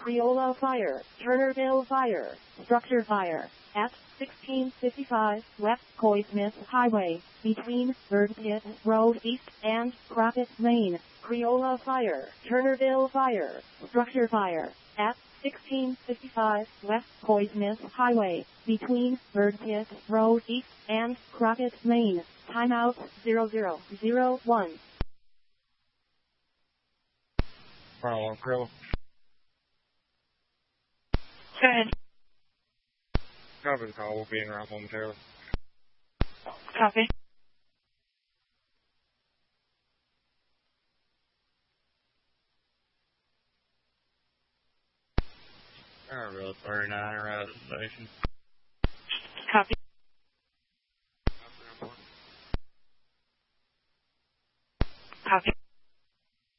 Creola Fire, Turnerville Fire, Structure Fire, at 1655 West Coy Smith Highway, between Bird Pit Road East and Crockett Lane. Creola Fire, Turnerville Fire, Structure Fire, at 1655 West Coy Smith Highway, between Bird Pit Road East and Crockett Lane. Timeout 0001. Final Crew. Go ahead. Copy the call. We'll be in around momentarily. Copy. Alright, 39 around the station.